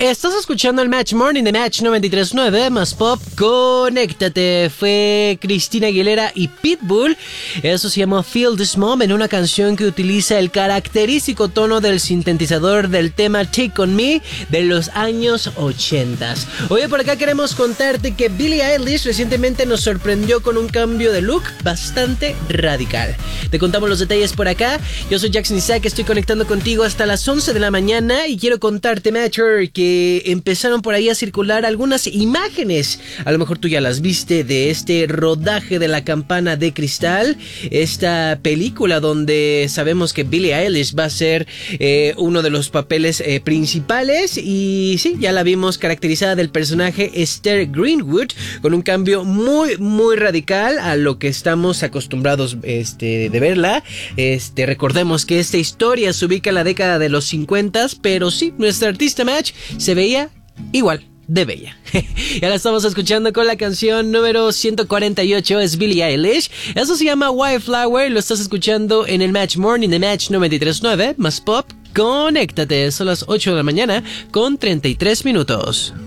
Estás escuchando el Match Morning de Match 93.9 más Pop. Conéctate. Fue Cristina Aguilera y Pitbull. Eso se llama Feel This Moment, una canción que utiliza el característico tono del sintetizador del tema Take On Me de los años 80. Oye, por acá queremos contarte que Billie Eilish recientemente nos sorprendió con un cambio de look bastante radical. Te contamos los detalles por acá. Yo soy Jackson Isaac, estoy conectando contigo hasta las 11 de la mañana y quiero contarte, Matcher, que empezaron por ahí a circular algunas imágenes. A lo mejor tú ya las viste de este rodaje de La Campana de Cristal, esta película donde sabemos que Billie Eilish va a ser uno de los papeles principales y sí, ya la vimos caracterizada del personaje Esther Greenwood con un cambio muy radical a lo que estamos acostumbrados de verla. Recordemos que esta historia se ubica en la década de los 50, pero sí, nuestra artista Match se veía igual de bella. Ya la estamos escuchando con la canción número 148, es Billie Eilish. Eso se llama Wildflower, lo estás escuchando en el Match Morning de Match 93.9 más Pop. Conéctate, son las 8 de la mañana con 33 minutos.